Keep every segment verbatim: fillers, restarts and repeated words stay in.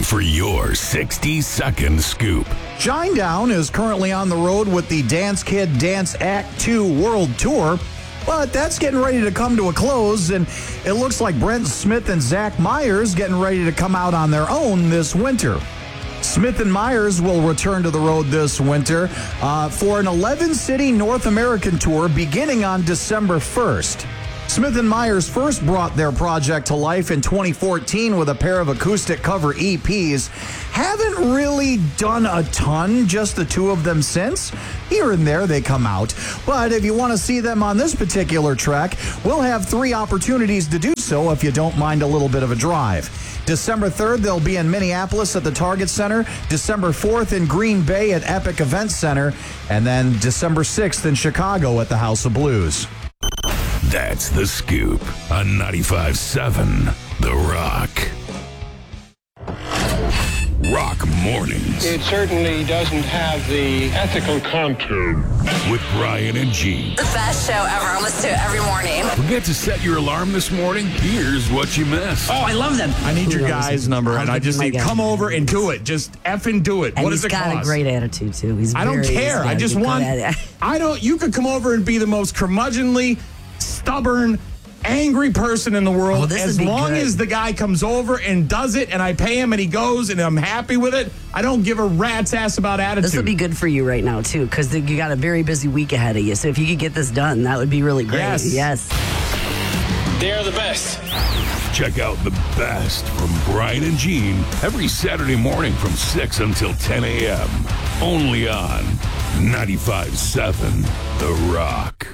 for your sixty-second scoop. Shinedown is currently on the road with the Dance Kid Dance Act two World Tour, but that's getting ready to come to a close, and it looks like Brent Smith and Zach Myers getting ready to come out on their own this winter. Smith and Myers will return to the road this winter uh, for an eleven-city North American tour beginning on December first. Smith and Myers first brought their project to life in twenty fourteen with a pair of acoustic cover E Ps. Haven't really done a ton, just the two of them since. Here and there they come out. But if you want to see them on this particular track, we'll have three opportunities to do so if you don't mind a little bit of a drive. December third, they'll be in Minneapolis at the Target Center. December fourth in Green Bay at Epic Event Center. And then December sixth in Chicago at the House of Blues. That's The Scoop on ninety-five seven The Rock. Rock Mornings. It certainly doesn't have the ethical contour. With Brian and Gene. The best show ever. I listen to it every morning. Forget to set your alarm this morning? Here's what you missed. Oh, I love them. I need your guy's number, and I just need come over and do it. Just effing do it. And what does it he's got cost? a great attitude, too. He's I don't very, care. I just want, I don't, you could come over and be the most curmudgeonly, stubborn, angry person in the world. Oh, as long good. as the guy comes over and does it and I pay him and he goes and I'm happy with it, I don't give a rat's ass about attitude. This would be good for you right now, too, because you got a very busy week ahead of you. So if you could get this done, that would be really great. Yes. Yes. They're the best. Check out the best from Brian and Gene every Saturday morning from six until ten a.m. Only on ninety-five seven The Rock.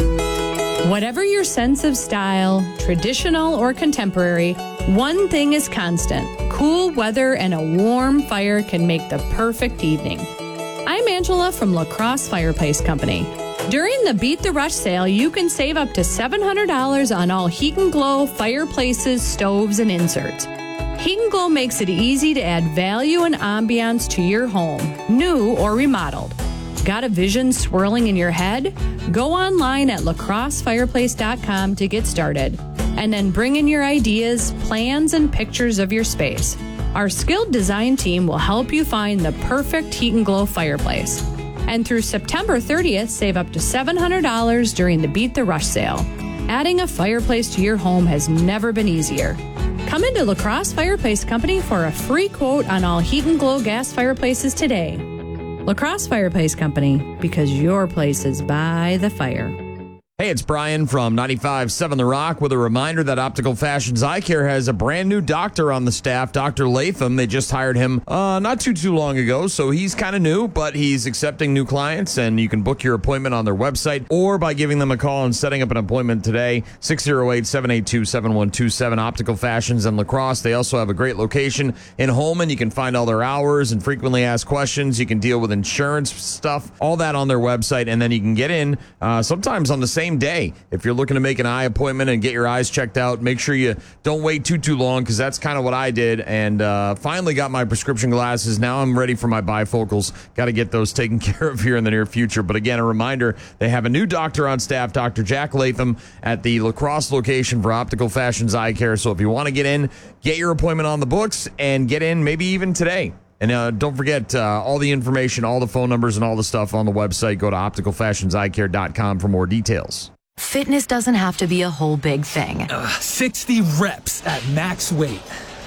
Whatever your sense of style, traditional or contemporary, one thing is constant. Cool weather and a warm fire can make the perfect evening. I'm Angela from La Crosse Fireplace Company. During the Beat the Rush sale, you can save up to seven hundred dollars on all Heat and Glow fireplaces, stoves, and inserts. Heat and Glow makes it easy to add value and ambiance to your home, new or remodeled. Got a vision swirling in your head? Go online at la crosse fireplace dot com to get started, and then bring in your ideas, plans, and pictures of your space. Our skilled design team will help you find the perfect Heat and Glow fireplace. And through September thirtieth, save up to seven hundred dollars during the Beat the Rush sale. Adding a fireplace to your home has never been easier. Come into La Crosse Fireplace Company for a free quote on all Heat and Glow gas fireplaces today. La Crosse Fireplace Company, because your place is by the fire. Hey, it's Brian from ninety-five seven The Rock with a reminder that Optical Fashions Eye Care has a brand new doctor on the staff, Doctor Latham. They just hired him uh, not too, too long ago, so he's kind of new, but he's accepting new clients, and you can book your appointment on their website or by giving them a call and setting up an appointment today, six oh eight, seven eight two, seven one two seven, Optical Fashions in La Crosse. They also have a great location in Holman. You can find all their hours and frequently asked questions. You can deal with insurance stuff, all that on their website, and then you can get in uh, sometimes on the same day. If you're looking to make an eye appointment and get your eyes checked out, make sure you don't wait too, too long, because that's kind of what I did, and uh, finally got my prescription glasses. Now I'm ready for my bifocals. Got to get those taken care of here in the near future. But again, a reminder, they have a new doctor on staff, Doctor Jack Latham, at the La Crosse location for Optical Fashions Eye Care. So if you want to get in, get your appointment on the books and get in maybe even today. And uh, don't forget uh, all the information, all the phone numbers, and all the stuff on the website. Go to optical fashions eye care dot com for more details. Fitness doesn't have to be a whole big thing. Uh, sixty reps at max weight.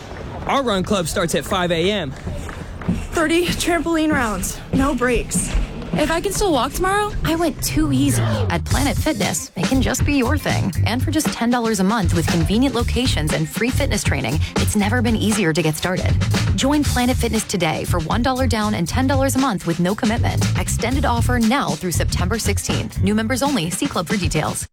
Our run club starts at five a.m. thirty trampoline rounds, no breaks. If I can still walk tomorrow? I went too easy. At Planet Fitness, it can just be your thing. And for just ten dollars a month with convenient locations and free fitness training, it's never been easier to get started. Join Planet Fitness today for one dollar down and ten dollars a month with no commitment. Extended offer now through September sixteenth. New members only. See club for details.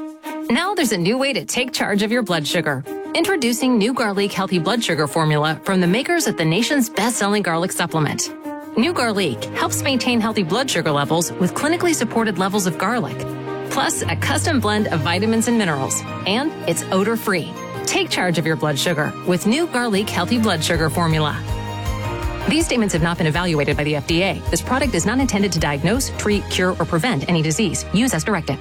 Now there's a new way to take charge of your blood sugar. Introducing New Garlic Healthy Blood Sugar Formula from the makers of the nation's best-selling garlic supplement. New Garlic helps maintain healthy blood sugar levels with clinically supported levels of garlic, plus a custom blend of vitamins and minerals, and it's odor-free. Take charge of your blood sugar with New Garlic Healthy Blood Sugar Formula. These statements have not been evaluated by the F D A. This product is not intended to diagnose, treat, cure, or prevent any disease. Use as directed.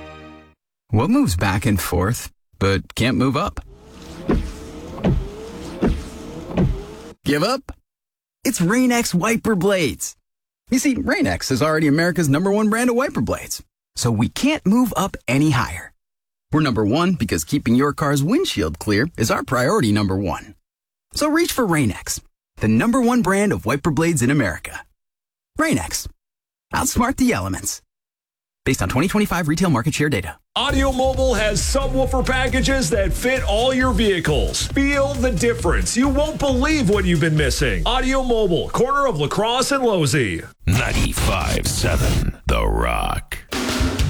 What moves back and forth, but can't move up? Give up? It's Rain-X wiper blades. You see, Rain-X is already America's number one brand of wiper blades, so we can't move up any higher. We're number one because keeping your car's windshield clear is our priority number one. So reach for Rain-X, the number one brand of wiper blades in America. Rain-X. Outsmart the elements. Based on twenty twenty-five retail market share data. Audio Mobile has subwoofer packages that fit all your vehicles. Feel the difference. You won't believe what you've been missing. Audio Mobile, corner of La Crosse and Losey. ninety-five seven The Rock.